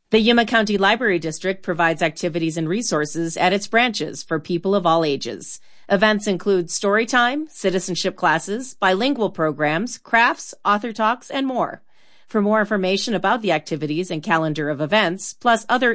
The Yuma County Library District provides activities and resources at its branches for people of all ages. Events include story time, citizenship classes, bilingual programs, crafts, author talks, and more. For more information about the activities and calendar of events, plus other